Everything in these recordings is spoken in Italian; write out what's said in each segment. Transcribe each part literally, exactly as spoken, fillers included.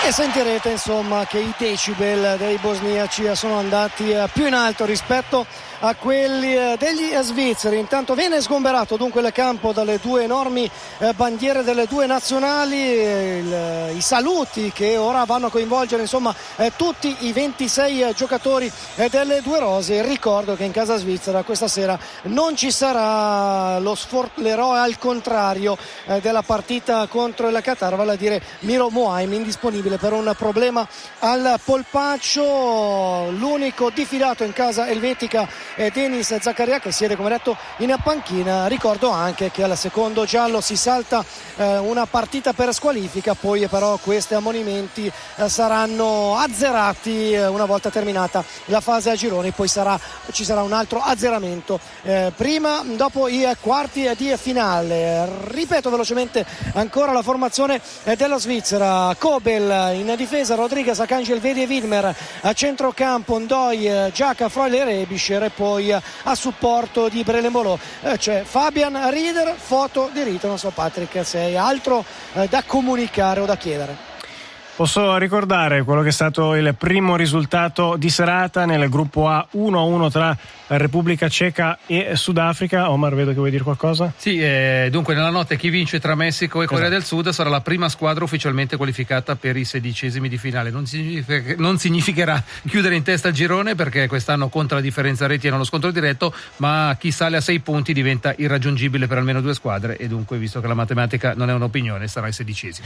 E sentirete insomma che i decibel dei bosniaci sono andati più in alto rispetto a quelli degli svizzeri. Intanto viene sgomberato dunque il campo dalle due enormi bandiere delle due nazionali, il, i saluti che ora vanno a coinvolgere insomma tutti i ventisei giocatori delle due rose. Ricordo che in casa svizzera questa sera non ci sarà lo sfor- l'eroe al contrario della partita contro il Qatar, vale a dire Miro Moaim, indisponibile per un problema al polpaccio. L'unico diffidato in casa elvetica è Denis Zakaria, che siede come detto in panchina. Ricordo anche che al secondo giallo si salta eh, una partita per squalifica, poi però questi ammonimenti eh, saranno azzerati eh, una volta terminata la fase a gironi, poi sarà, ci sarà un altro azzeramento eh, prima dopo i quarti di finale. Ripeto velocemente ancora la formazione eh, della Svizzera: Kobel in difesa, Rodriguez, Akanji, Elvedi e Widmer a centrocampo, Ndoi, Giaca, Freuler e Bischer, e poi a supporto di Brelembolò eh, c'è Fabian Rieder. Foto di rito, non so Patrick se hai altro eh, da comunicare o da chiedere. Posso ricordare quello che è stato il primo risultato di serata nel gruppo A, uno a uno tra Repubblica Ceca e Sudafrica. Omar, vedo che vuoi dire qualcosa? Sì, eh, dunque nella notte chi vince tra Messico e Corea esatto. del Sud sarà la prima squadra ufficialmente qualificata per i sedicesimi di finale. Non, significa, non significherà chiudere in testa il girone, perché quest'anno conta la differenza reti e non lo scontro diretto, ma chi sale a sei punti diventa irraggiungibile per almeno due squadre, e dunque, visto che la matematica non è un'opinione, sarà il sedicesimo.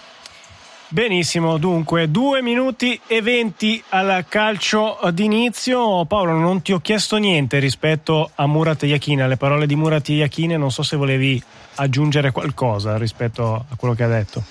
Benissimo, dunque due minuti e venti al calcio d'inizio. Paolo, non ti ho chiesto niente rispetto a Murat Yakin, alle parole di Murat Yakin, non so se volevi aggiungere qualcosa rispetto a quello che ha detto.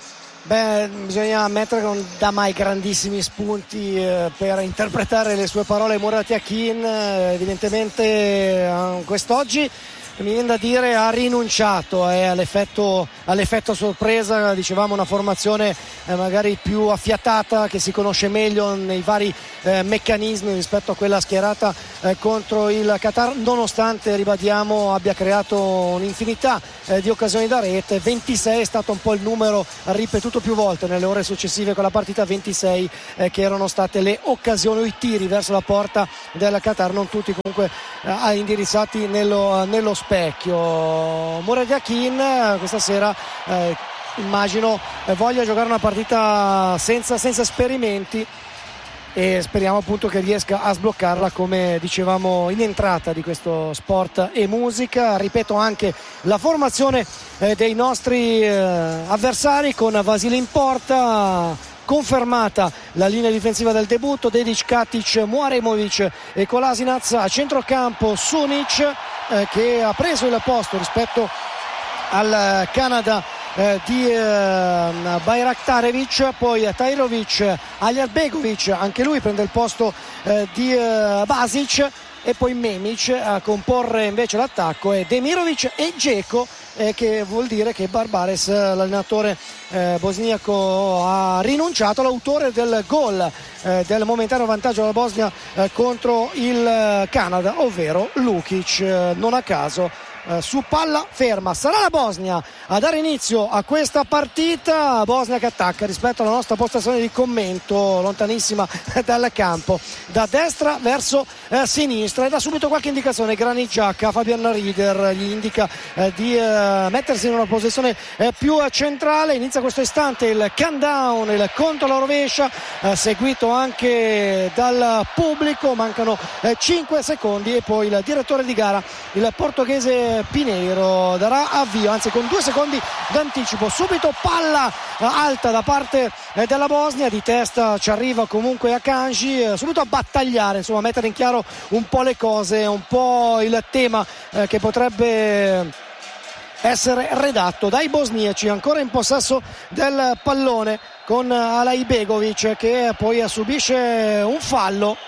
Beh, bisogna ammettere che non dà mai grandissimi spunti eh, per interpretare le sue parole Murat Yakin. Eh, evidentemente eh, quest'oggi mi viene da dire ha rinunciato eh, all'effetto, all'effetto sorpresa. Dicevamo una formazione eh, magari più affiatata, che si conosce meglio nei vari eh, meccanismi rispetto a quella schierata eh, contro il Qatar, nonostante, ribadiamo, abbia creato un'infinità eh, di occasioni da rete. ventisei è stato un po' il numero ripetuto più volte nelle ore successive con la partita, ventisei eh, che erano state le occasioni o i tiri verso la porta del Qatar, non tutti comunque eh, indirizzati nello, nello specchio. Murat Yakin questa sera eh, immagino eh, voglia giocare una partita senza, senza esperimenti, e speriamo appunto che riesca a sbloccarla, come dicevamo in entrata di questo Sport e Musica. Ripeto anche la formazione eh, dei nostri eh, avversari, con Vasile in porta, confermata la linea difensiva del debutto, Dedic, Katic, Muaremovic e Kolasinac a centrocampo, Sunic eh, che ha preso il posto rispetto al Canada eh, di eh, Bayraktarevic, poi Tajrovic, Aljarbegovic, anche lui prende il posto eh, di eh, Basic, e poi Memic a comporre invece l'attacco, e Demirovic e Dzeko, eh, che vuol dire che Barbares, l'allenatore eh, bosniaco, ha rinunciato, l'autore del gol eh, del momentaneo vantaggio della Bosnia eh, contro il Canada, ovvero Lukic. Eh, non a caso eh, su palla ferma sarà la Bosnia a dare inizio a questa partita. Bosnia che attacca rispetto alla nostra postazione di commento, lontanissima dal campo, da destra verso eh, sinistra, e da subito qualche indicazione Granit Xhaka. Fabian Rieder gli indica eh, di eh, mettersi in una posizione eh, più centrale. Inizia questo istante il countdown, il conto alla rovescia, eh, seguito anche dal pubblico. Mancano eh, cinque secondi e poi il direttore di gara, il portoghese Pineiro, darà avvio, anzi con due secondi d'anticipo. Subito palla eh, alta da parte eh, della Bosnia, di testa ci arriva comunque Akanji, eh, subito a battagliare, insomma a mettere in chiaro un po' le cose, un po' il tema eh, che potrebbe essere redatto dai bosniaci, ancora in possesso del pallone con Alaibegovic, che poi subisce un fallo,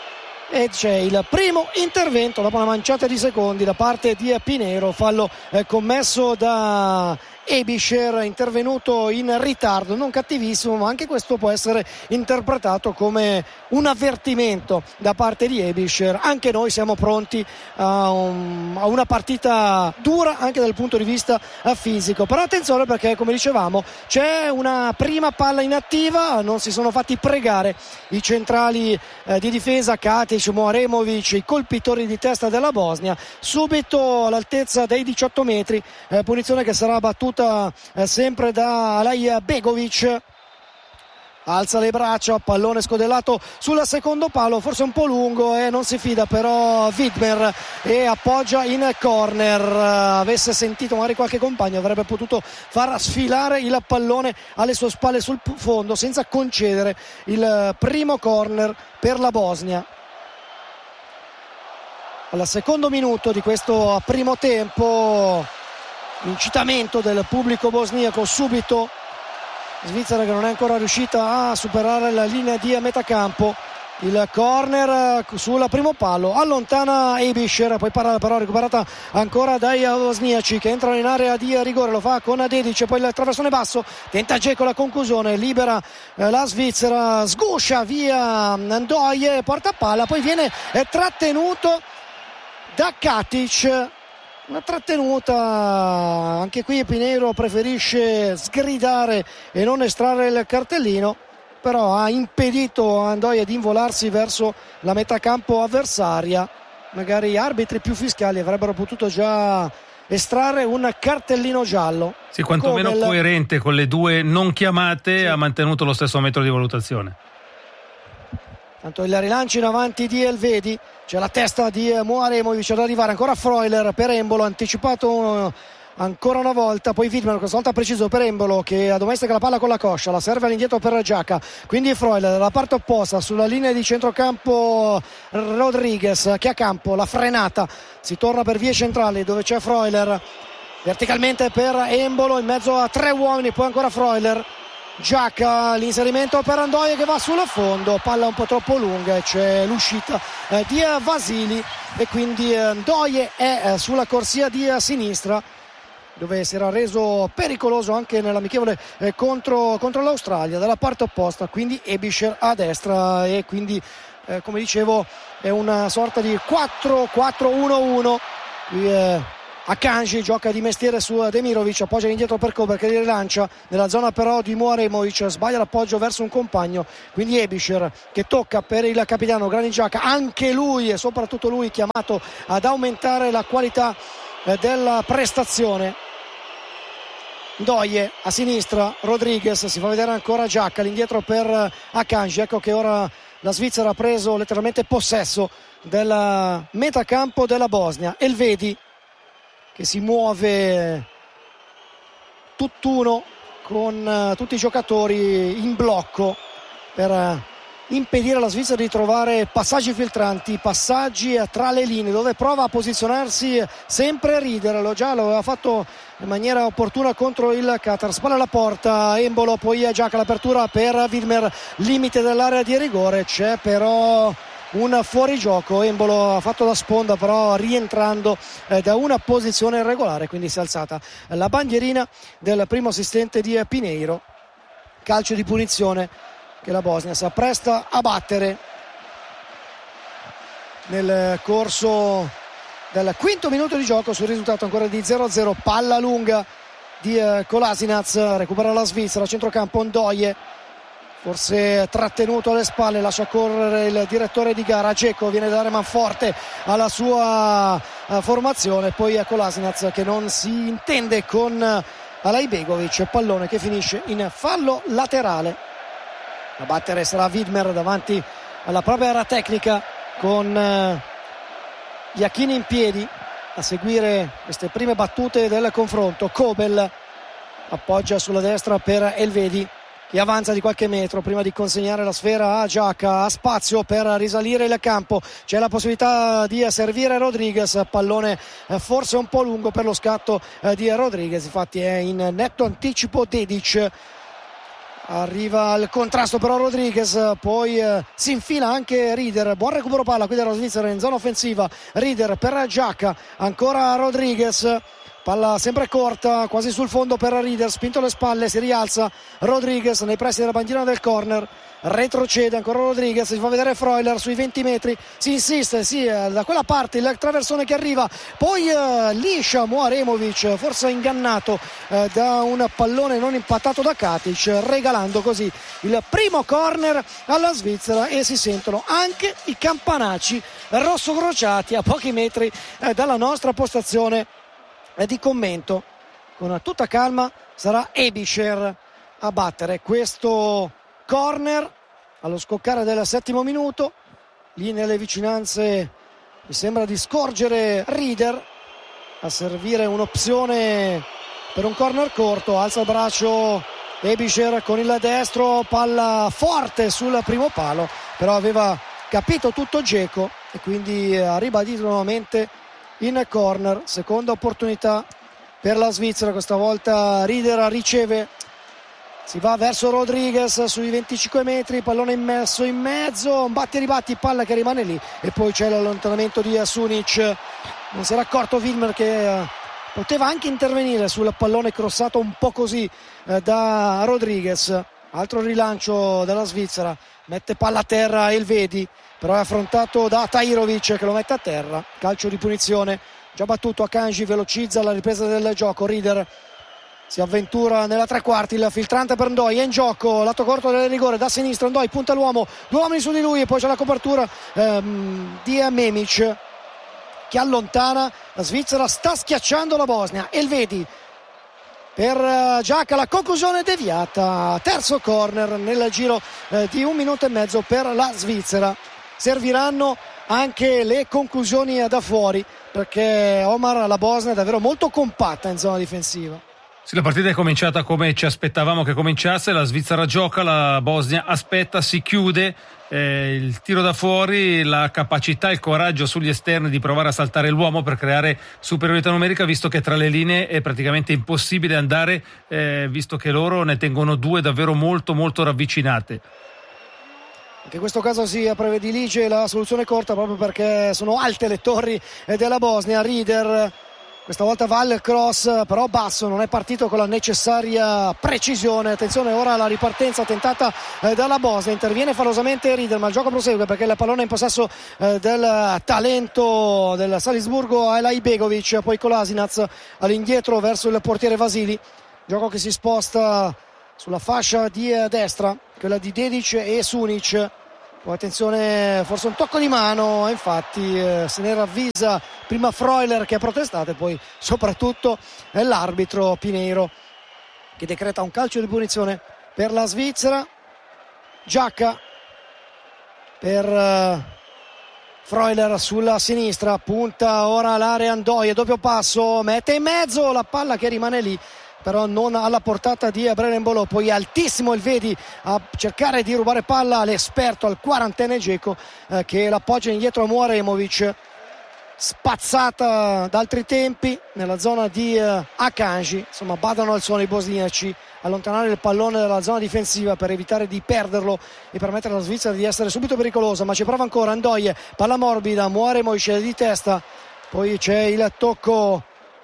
e c'è il primo intervento dopo una manciata di secondi da parte di Pineiro, fallo eh, commesso da Ebischer, intervenuto in ritardo, non cattivissimo, ma anche questo può essere interpretato come un avvertimento da parte di Ebischer. Anche noi siamo pronti a, un, a una partita dura anche dal punto di vista fisico, però attenzione perché, come dicevamo, c'è una prima palla inattiva, non si sono fatti pregare i centrali eh, di difesa, Katic, Moaremovic, i colpitori di testa della Bosnia, subito all'altezza dei diciotto metri, eh, punizione che sarà battuta eh, sempre da Alai Begovic. Alza le braccia, pallone scodellato sul secondo palo, forse un po' lungo e eh, non si fida però Widmer e appoggia in corner. Avesse sentito magari qualche compagno avrebbe potuto far sfilare il pallone alle sue spalle sul fondo senza concedere il primo corner per la Bosnia. Al secondo minuto di questo primo tempo, incitamento del pubblico bosniaco, subito Svizzera che non è ancora riuscita a superare la linea di metacampo. Il corner sul primo palo, allontana Ebischer, poi parla però recuperata ancora dai bosniaci che entrano in area di rigore, lo fa con Dedic, poi il traversone basso, tenta Dzeko la conclusione, libera eh, la Svizzera, sguscia via Ndoye, porta palla, poi viene eh, trattenuto da Katic. Una trattenuta, anche qui Pinheiro preferisce sgridare e non estrarre il cartellino, però ha impedito a Ndoye di involarsi verso la metacampo avversaria. Magari arbitri più fiscali avrebbero potuto già estrarre un cartellino giallo. Sì, quantomeno Kobel, coerente con le due non chiamate, sì. Ha mantenuto lo stesso metodo di valutazione. Tanto il rilancio in avanti di Elvedi, c'è la testa di Moaremovic ad arrivare, ancora Freuler per Embolo, anticipato ancora una volta, poi Widmer questa volta preciso per Embolo che addomestica la palla con la coscia, la serve all'indietro per Giacca, quindi Freuler dalla parte opposta sulla linea di centrocampo, Rodriguez che a campo, la frenata, si torna per vie centrali dove c'è Freuler, verticalmente per Embolo in mezzo a tre uomini, poi ancora Freuler, Giacca, l'inserimento per Ndoye che va sul fondo, palla un po' troppo lunga e c'è l'uscita eh, di Vasili e quindi eh, Ndoye è eh, sulla corsia di eh, sinistra dove si era reso pericoloso anche nell'amichevole eh, contro, contro l'Australia, dalla parte opposta quindi Ebischer a destra e quindi eh, come dicevo è una sorta di quattro quattro uno uno. eh, Akanji gioca di mestiere su Demirovic, appoggia indietro per Kober che li rilancia nella zona però di Moaremovic, sbaglia l'appoggio verso un compagno, quindi Ebischer che tocca per il capitano Granit Xhaka, anche lui e soprattutto lui chiamato ad aumentare la qualità della prestazione. Ndoye a sinistra, Rodriguez, si fa vedere ancora Xhaka, l'indietro per Akanji, ecco che ora la Svizzera ha preso letteralmente possesso del metacampo della Bosnia. Elvedi che si muove tutt'uno con uh, tutti i giocatori in blocco per uh, impedire alla Svizzera di trovare passaggi filtranti, passaggi uh, tra le linee dove prova a posizionarsi uh, sempre Rieder, lo già lo aveva fatto in maniera opportuna contro il Qatar, spalla alla porta Embolo, poi Giacca l'apertura per Widmer, limite dell'area di rigore, c'è però un fuorigioco, Embolo ha fatto da sponda però rientrando eh, da una posizione irregolare, quindi si è alzata la bandierina del primo assistente di Pinheiro. Calcio di punizione che la Bosnia si appresta a battere nel corso del quinto minuto di gioco sul risultato ancora di zero a zero. Palla lunga di eh, Kolasinac, recupera la Svizzera, centrocampo Ndoye forse trattenuto alle spalle, lascia correre il direttore di gara, Dzeko viene da dare manforte alla sua uh, formazione, poi a Kolasinac che non si intende con uh, Alai Begovic, pallone che finisce in fallo laterale. A battere sarà Widmer davanti alla propria area tecnica con uh, Iachini in piedi a seguire queste prime battute del confronto. Kobel appoggia sulla destra per Elvedi che avanza di qualche metro prima di consegnare la sfera a Giacca, ha spazio per risalire il campo, c'è la possibilità di servire Rodriguez, pallone forse un po' lungo per lo scatto di Rodriguez, infatti è in netto anticipo Dedic, arriva il contrasto però Rodriguez, poi eh, si infila anche Rieder, buon recupero palla qui dalla Svizzera in zona offensiva, Rieder per Giacca, ancora Rodriguez, palla sempre corta, quasi sul fondo per Rieder, spinto alle spalle, si rialza Rodriguez nei pressi della bandierina del corner, retrocede ancora Rodriguez, si fa vedere Freuler sui venti metri, si insiste, sì, da quella parte il traversone che arriva, poi eh, liscia Muaremovic, forse ingannato eh, da un pallone non impattato da Katic, regalando così il primo corner alla Svizzera, e si sentono anche i campanacci rossocrociati a pochi metri eh, dalla nostra postazione di commento. Con tutta calma sarà Ebischer a battere questo corner allo scoccare del settimo minuto. Lì nelle vicinanze mi sembra di scorgere Rieder a servire un'opzione per un corner corto. Alza il braccio Ebischer con il destro, palla forte sul primo palo, però aveva capito tutto Dzeko e quindi ha ribadito nuovamente in corner. Seconda opportunità per la Svizzera, questa volta Rieder riceve, si va verso Rodriguez sui venticinque metri, pallone immesso in mezzo, batti e ribatti, palla che rimane lì, e poi c'è l'allontanamento di Sunic. Non si era accorto Wilmer che poteva anche intervenire sul pallone crossato un po' così eh, da Rodriguez. Altro rilancio della Svizzera, mette palla a terra Elvedi, però è affrontato da Tahirovic che lo mette a terra. Calcio di punizione già battuto. Akanji velocizza la ripresa del gioco, Rieder si avventura nella tre quarti, il filtrante per Ndoi, è in gioco lato corto del rigore da sinistra, Ndoi punta l'uomo, due uomini su di lui, e poi c'è la copertura ehm, di Memic che allontana. La Svizzera sta schiacciando la Bosnia. Elvedi per Giacca, la conclusione deviata, terzo corner nel giro eh, di un minuto e mezzo per la Svizzera. Serviranno anche le conclusioni da fuori, perché Omar, la Bosnia è davvero molto compatta in zona difensiva. Sì, la partita è cominciata come ci aspettavamo che cominciasse. La Svizzera gioca, la Bosnia aspetta, si chiude. Eh, il tiro da fuori, la capacità, il coraggio sugli esterni di provare a saltare l'uomo per creare superiorità numerica, visto che tra le linee è praticamente impossibile andare, eh, visto che loro ne tengono due davvero molto molto ravvicinate. Anche in questo caso si predilige la soluzione corta, proprio perché sono alte le torri della Bosnia. Rieder questa volta va al cross, però basso, non è partito con la necessaria precisione. Attenzione ora alla ripartenza tentata eh, dalla Bosnia, interviene falosamente Rieder, ma il gioco prosegue perché il pallone è in possesso eh, del talento del Salisburgo, Elaj Begovic, poi Kolasinac all'indietro verso il portiere Vasili. Gioco che si sposta sulla fascia di destra, quella di Dedic e Sunic. Poi attenzione, forse un tocco di mano, infatti eh, se ne ravvisa prima Freuler che ha protestato, e poi soprattutto è l'arbitro Pineiro che decreta un calcio di punizione per la Svizzera. Giacca per eh, Freuler sulla sinistra, punta ora l'area Ndoi, doppio passo, mette in mezzo la palla che rimane lì, però non alla portata di Brelembolo. Poi altissimo il Vedi a cercare di rubare palla all'esperto, al quarantenne Dzeko, eh, che l'appoggia indietro a Muaremovic. Spazzata da altri tempi nella zona di eh, Akanji. Insomma, badano al suono i bosniaci, allontanare il pallone dalla zona difensiva per evitare di perderlo e permettere alla Svizzera di essere subito pericolosa. Ma ci prova ancora Ndoi, palla morbida, Muaremovic di testa, poi c'è il tocco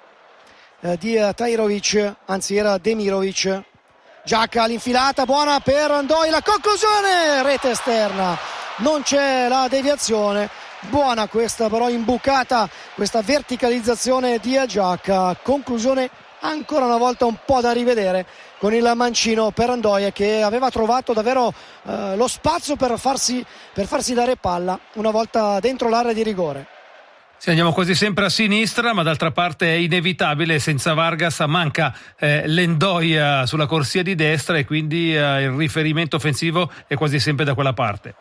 di Tahirovic, anzi era Demirovic. Giacca all'infilata, buona per Ndoi, la conclusione, rete esterna, non c'è la deviazione. Buona questa però imbucata, questa verticalizzazione di Giacca. Conclusione ancora una volta un po' da rivedere con il mancino per Ndoi, che aveva trovato davvero eh, lo spazio per farsi, per farsi dare palla una volta dentro l'area di rigore. Sì, andiamo quasi sempre a sinistra, ma d'altra parte è inevitabile, senza Vargas manca eh, l'Ndoi sulla corsia di destra, e quindi eh, il riferimento offensivo è quasi sempre da quella parte.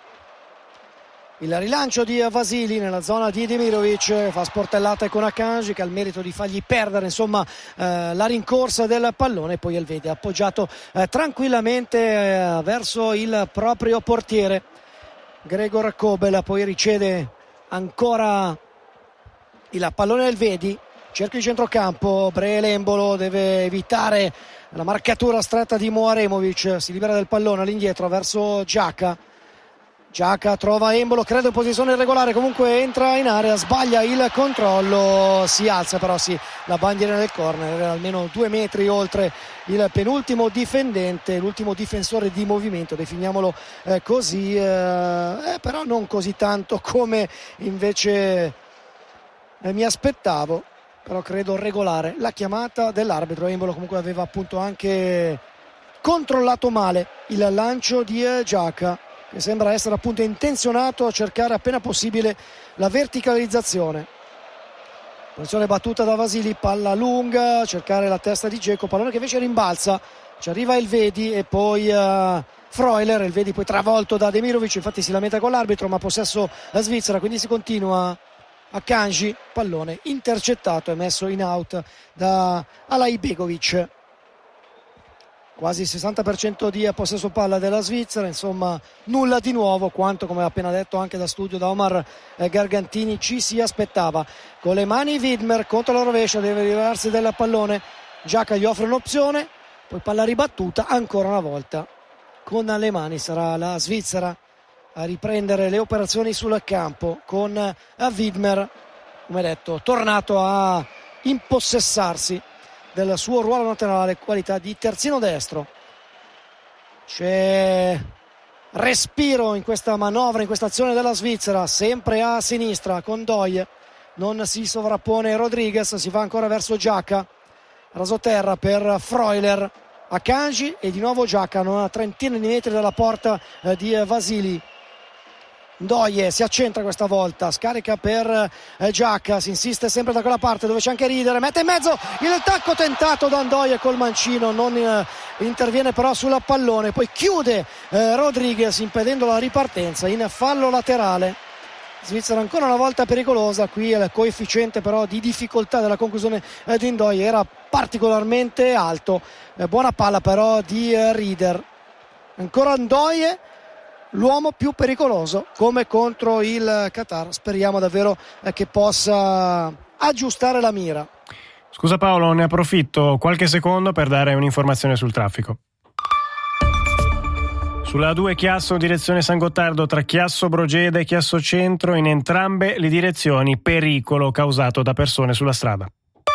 Il rilancio di Vasili nella zona di Demirovic, fa sportellate con Akanji che ha il merito di fargli perdere insomma eh, la rincorsa del pallone. Poi Elvedi appoggiato eh, tranquillamente eh, verso il proprio portiere Gregor Kobel, poi riceve ancora il pallone del Vedi, cerca di centrocampo, Brelembolo deve evitare la marcatura stretta di Muaremovic, si libera del pallone all'indietro verso Giacca. Giaca trova Embolo, credo in posizione irregolare, comunque entra in area, sbaglia il controllo, si alza però sì, la bandiera del corner, era almeno due metri oltre il penultimo difendente, l'ultimo difensore di movimento, definiamolo eh, così, eh, però non così tanto come invece eh, mi aspettavo, però credo regolare la chiamata dell'arbitro. Embolo comunque aveva appunto anche controllato male il lancio di Giaca, che sembra essere appunto intenzionato a cercare appena possibile la verticalizzazione. Posizione battuta da Vasili, palla lunga, cercare la testa di Dzeko, pallone che invece rimbalza, ci arriva il Vedi e poi uh, Freuler, il Vedi poi travolto da Demirovic, infatti si lamenta con l'arbitro, ma possesso la Svizzera, quindi si continua. A Kanji, pallone intercettato e messo in out da Alai Begovic. Quasi il sessanta per cento di possesso palla della Svizzera, insomma nulla di nuovo quanto, come appena detto anche da studio da Omar Gargantini, ci si aspettava. Con le mani Widmer contro la rovescia, deve liberarsi del pallone, Giaca gli offre un'opzione, poi palla ribattuta ancora una volta. Con le mani sarà la Svizzera a riprendere le operazioni sul campo, con Widmer, come detto, tornato a impossessarsi del suo ruolo naturale, qualità di terzino destro. C'è respiro in questa manovra, in questa azione della Svizzera, sempre a sinistra con Doie, non si sovrappone Rodriguez, si va ancora verso Giaca, rasoterra per Freuler, a Kanji e di nuovo Giaca, a una trentina di metri dalla porta eh, di Vasili. Doie si accentra questa volta, scarica per eh, Giaca, si insiste sempre da quella parte dove c'è anche Rieder, mette in mezzo il tacco tentato da Doie col mancino, non eh, interviene però sul pallone, poi chiude eh, Rodriguez impedendo la ripartenza in fallo laterale. Svizzera ancora una volta pericolosa, qui il coefficiente però di difficoltà della conclusione eh, di Ndoye era particolarmente alto, eh, buona palla però di eh, Rieder, ancora Ndoye, l'uomo più pericoloso come contro il Qatar. Speriamo davvero eh, che possa aggiustare la mira. Scusa Paolo, ne approfitto qualche secondo per dare un'informazione sul traffico. Sulla A due Chiasso direzione San Gottardo, tra Chiasso Brogeda e Chiasso Centro, in entrambe le direzioni pericolo causato da persone sulla strada.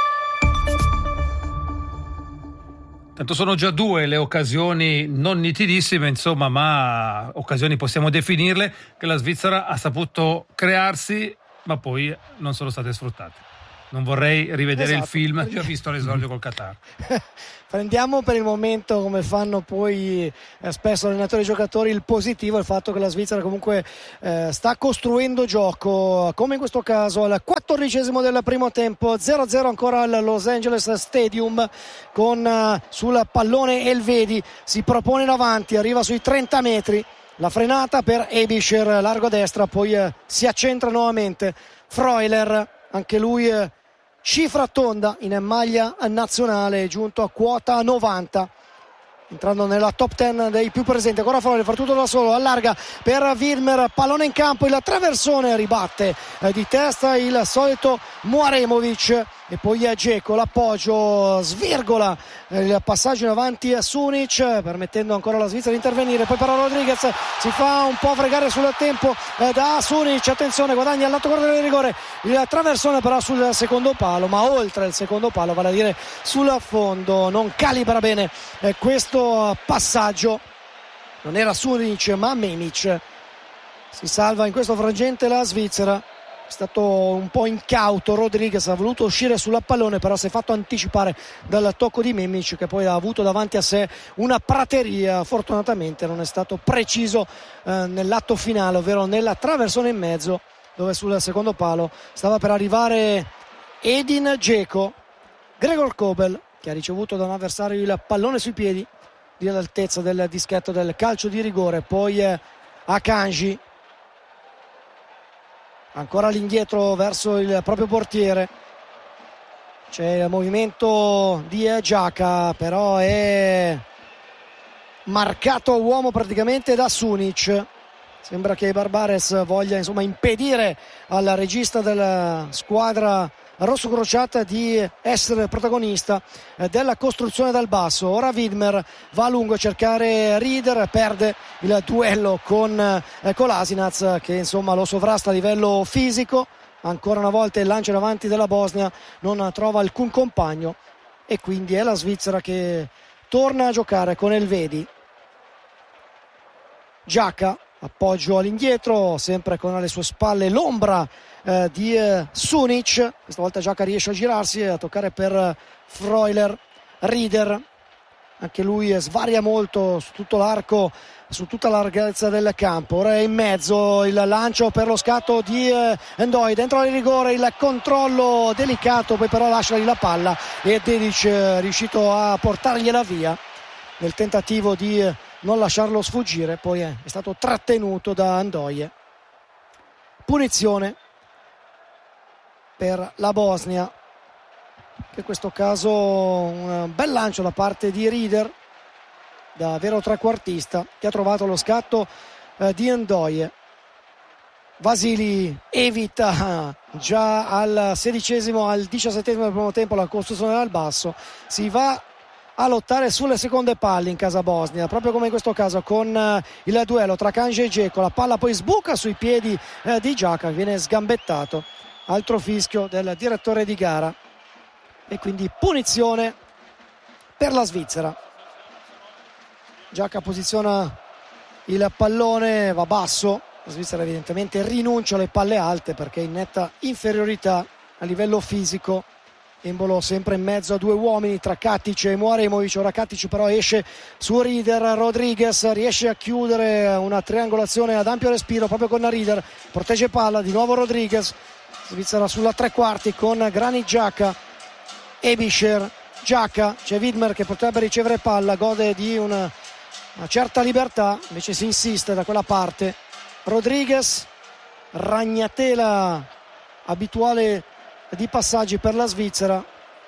Tanto sono già due le occasioni non nitidissime, insomma, ma occasioni possiamo definirle, che la Svizzera ha saputo crearsi, ma poi non sono state sfruttate. Non vorrei rivedere esatto. Il film, già visto l'esordio col Qatar. Prendiamo per il momento, come fanno poi eh, spesso allenatori e giocatori, il positivo, il fatto che la Svizzera comunque eh, sta costruendo gioco, come in questo caso al quattordicesimo del primo tempo, zero a zero ancora al Los Angeles Stadium, con uh, sul pallone Elvedi, si propone in avanti, arriva sui trenta metri, la frenata per Ebischer, largo a destra, poi uh, si accentra nuovamente Freuler, anche lui uh, cifra tonda in maglia nazionale, giunto a quota novanta, entrando nella top dieci dei più presenti. Ancora Freuler, fa tutto da solo, allarga per Widmer, pallone in campo, il traversone, ribatte eh, di testa il solito Muaremovic e poi a Dzeko, l'appoggio, svirgola eh, il passaggio in avanti a Sunic, permettendo ancora alla Svizzera di intervenire, poi però Rodriguez si fa un po' fregare sul tempo eh, da Sunic, attenzione, guadagna all'alto corner di rigore, il traversone però sul secondo palo, ma oltre il secondo palo, vale a dire sul fondo, non calibra bene eh, questo passaggio, non era Sunic ma Memic. Si salva in questo frangente la Svizzera, è stato un po' incauto Rodriguez, ha voluto uscire sul pallone, però si è fatto anticipare dal tocco di Memic, che poi ha avuto davanti a sé una prateria. Fortunatamente non è stato preciso eh, nell'atto finale, ovvero nella traversone in mezzo, dove sul secondo palo stava per arrivare Edin Dzeko. Gregor Kobel, che ha ricevuto da un avversario il pallone sui piedi di all'altezza del dischetto del calcio di rigore, poi eh, Akanji ancora all'indietro verso il proprio portiere, c'è il movimento di Giaca, però è marcato a uomo praticamente da Sunic. Sembra che Barbares voglia insomma impedire al regista della squadra rossocrociata di essere protagonista eh, della costruzione dal basso. Ora Widmer va a lungo a cercare Rieder, perde il duello con eh, Kolasinac, che insomma lo sovrasta a livello fisico. Ancora una volta il lancio in avanti della Bosnia non trova alcun compagno e quindi è la Svizzera che torna a giocare con Elvedi. Giaca, appoggio all'indietro, sempre con alle sue spalle l'ombra eh, di eh, Sunic. Questa volta Giaca riesce a girarsi e a toccare per eh, Freuler. Rieder, anche lui eh, svaria molto su tutto l'arco, su tutta la larghezza del campo. Ora è in mezzo il lancio per lo scatto di eh, Ndoi, dentro il rigore, il controllo delicato, poi però lascia lì la palla e Dedic è riuscito a portargliela via nel tentativo di eh, non lasciarlo sfuggire, poi è, è stato trattenuto da Ndoye. Punizione per la Bosnia, che in questo caso un bel lancio da parte di Rieder, da vero trequartista, che ha trovato lo scatto eh, di Ndoye. Vasili evita già al sedicesimo, al diciassettesimo del primo tempo la costruzione dal basso. Si va a lottare sulle seconde palle in casa Bosnia, proprio come in questo caso con eh, il duello tra Kanji e Dzeko. La palla poi sbuca sui piedi eh, di Giaca, viene sgambettato. Altro fischio del direttore di gara e quindi punizione per la Svizzera. Giaca posiziona il pallone, va basso. La Svizzera evidentemente rinuncia alle palle alte perché è in netta inferiorità a livello fisico. Embolo sempre in mezzo a due uomini tra Katic e Muaremovic. Ora Katic però esce su Rieder. Rodriguez riesce a chiudere una triangolazione ad ampio respiro proprio con Rieder, protegge palla, di nuovo Rodriguez. Svizzera sulla tre quarti con Granit Xhaka, Ebischer, Giaca, c'è Widmer che potrebbe ricevere palla, gode di una, una certa libertà, invece si insiste da quella parte. Rodriguez, ragnatela abituale di passaggi per la Svizzera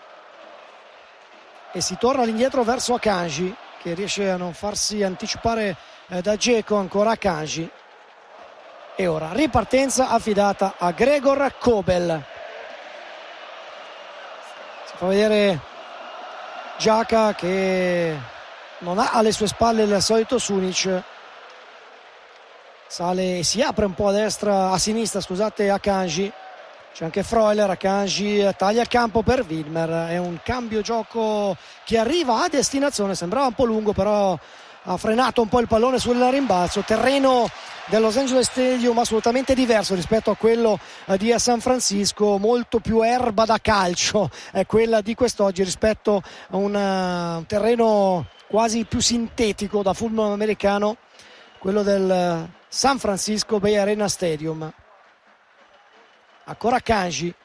e si torna all'indietro verso Akanji, che riesce a non farsi anticipare eh, da Dzeko. Ancora Akanji e ora ripartenza affidata a Gregor Kobel. Si fa vedere Giaca che non ha alle sue spalle il solito Sunic, sale e si apre un po' a destra, a sinistra scusate, Akanji. C'è anche Freuler. Akanji taglia il campo per Widmer, è un cambio gioco che arriva a destinazione, sembrava un po' lungo però ha frenato un po' il pallone sul rimbalzo. Terreno del Los Angeles Stadium assolutamente diverso rispetto a quello di San Francisco, molto più erba da calcio è quella di quest'oggi rispetto a un, uh, un terreno quasi più sintetico da football americano, quello del San Francisco Bay Arena Stadium. Ancora Kanji